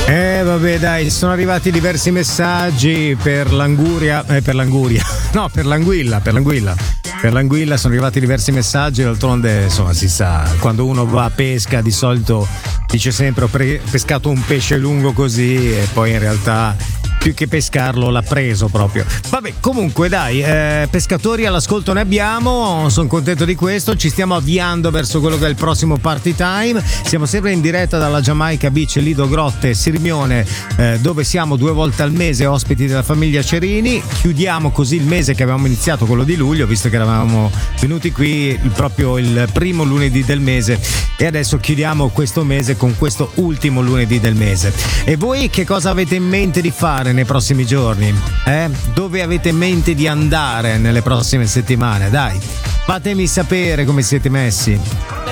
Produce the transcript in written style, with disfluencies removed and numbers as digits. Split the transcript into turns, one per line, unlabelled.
Vabbè dai, sono arrivati diversi messaggi per l'anguria, per l'anguria, no, per l'anguilla. Per l'anguilla sono arrivati diversi messaggi, d'altronde insomma si sa, quando uno va a pesca di solito dice sempre ho pescato un pesce lungo così e poi in realtà più che pescarlo l'ha preso proprio. Vabbè, comunque dai, pescatori all'ascolto ne abbiamo, sono contento di questo, ci stiamo avviando verso quello che è il prossimo party time. Siamo sempre in diretta dalla Jamaica Beach, Lido Grotte, Sirmione, dove siamo 2 volte al mese ospiti della famiglia Cerini. Chiudiamo così il mese che avevamo iniziato, quello di luglio, visto che eravamo venuti qui proprio il primo lunedì del mese, e adesso chiudiamo questo mese con questo ultimo lunedì del mese. E voi che cosa avete in mente di fare nei prossimi giorni? Dove avete in mente di andare nelle prossime settimane? Dai, fatemi sapere come siete messi.